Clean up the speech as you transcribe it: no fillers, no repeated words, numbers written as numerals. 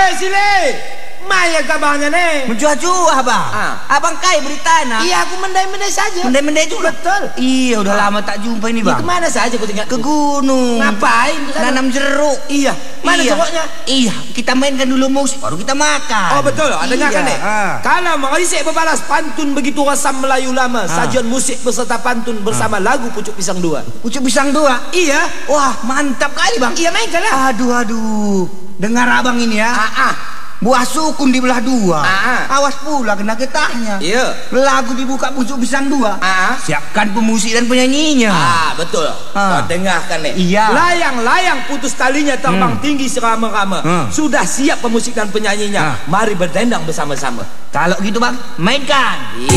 sile. Maya kabarnya nih. Mencuah-cuah bang. Abang kai berita nak. Iya aku mendai-mendai saja. Mendai-mendai juga. Betul. Iya udah lama tak jumpa ini bang. Kemana saja kau tinggal? Ke gunung. Ngapain? Nanam jeruk. Iya. Mana jeruknya? Iya. Kita mainkan dulu musik baru kita makan. Oh betul. Dengarkan nih. Kalau mengisik berbalas pantun begitu rasam Melayu lama. Sajian musik beserta pantun bersama lagu Pucuk Pisang 2. Pucuk Pisang 2? Iya. Wah mantap kali bang. Iya mainkan lah. Aduh. Dengar abang ini ya. Buah sukun dibelah dua. Awas pula kena getahnya. Iya. Lagu dibuka Pucuk Pisang 2. Siapkan pemusik dan penyanyinya. Betul. Dengarkan nih. Iya. Layang-layang putus talinya terbang tinggi serama-rama. Sudah siap pemusik dan penyanyinya. Mari berdendang bersama-sama. Kalau gitu bang, mainkan. Iya.